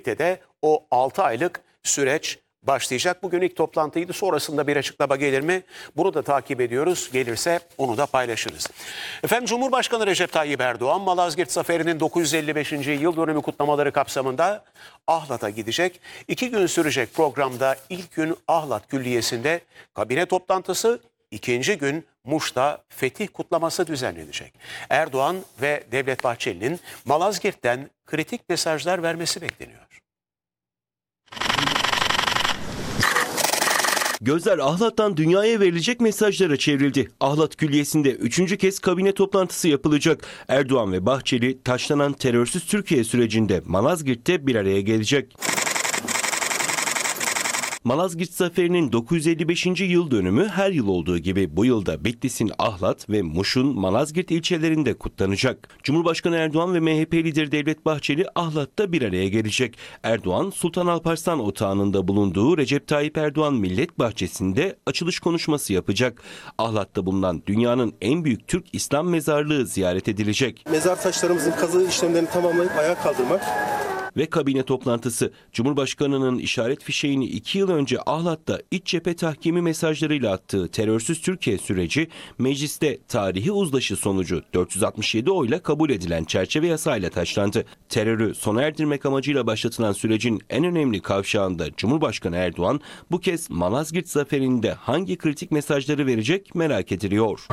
birlikte de o 6 aylık süreç başlayacak. Bugün ilk toplantıydı. Sonrasında bir açıklama gelir mi? Bunu da takip ediyoruz. Gelirse onu da paylaşırız. Efendim, Cumhurbaşkanı Recep Tayyip Erdoğan, Malazgirt Zaferi'nin 955. yıl dönümü kutlamaları kapsamında Ahlat'a gidecek. 2 gün sürecek programda ilk gün Ahlat Külliyesi'nde kabine toplantısı, ikinci gün Muş'ta fetih kutlaması düzenlenecek. Erdoğan ve Devlet Bahçeli'nin Malazgirt'ten kritik mesajlar vermesi bekleniyor. Gözler Ahlat'tan dünyaya verilecek mesajlara çevrildi. Ahlat Külliyesi'nde 3. kez kabine toplantısı yapılacak. Erdoğan ve Bahçeli taşlanan terörsüz Türkiye sürecinde Malazgirt'te bir araya gelecek. Malazgirt Zaferi'nin 955. yıl dönümü her yıl olduğu gibi bu yılda Bitlis'in Ahlat ve Muş'un Malazgirt ilçelerinde kutlanacak. Cumhurbaşkanı Erdoğan ve MHP lideri Devlet Bahçeli Ahlat'ta bir araya gelecek. Erdoğan, Sultan Alparslan Otağı'nda bulunduğu Recep Tayyip Erdoğan Millet Bahçesi'nde açılış konuşması yapacak. Ahlat'ta bulunan dünyanın en büyük Türk İslam mezarlığı ziyaret edilecek. Mezar taşlarımızın kazı işlemlerini tamamlayıp ayağa kaldırmak. Ve kabine toplantısı. Cumhurbaşkanının işaret fişeğini 2 yıl önce Ahlat'ta iç cephe tahkimi mesajlarıyla attığı terörsüz Türkiye süreci mecliste tarihi uzlaşı sonucu 467 oyla kabul edilen çerçeve yasayla taşlandı. Terörü sona erdirmek amacıyla başlatılan sürecin en önemli kavşağında Cumhurbaşkanı Erdoğan bu kez Malazgirt Zaferi'nde hangi kritik mesajları verecek merak ediliyor.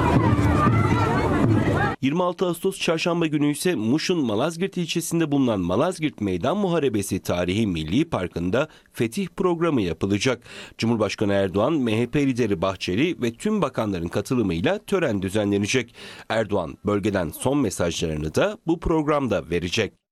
26 Ağustos Çarşamba günü ise Muş'un Malazgirt ilçesinde bulunan Malazgirt Meydan Muharebesi Tarihi Milli Parkı'nda fetih programı yapılacak. Cumhurbaşkanı Erdoğan, MHP lideri Bahçeli ve tüm bakanların katılımıyla tören düzenlenecek. Erdoğan bölgeden son mesajlarını da bu programda verecek.